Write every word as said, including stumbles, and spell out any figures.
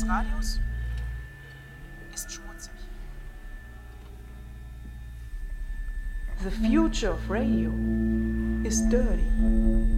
des Radios ist schmutzig. The future of radio is dirty.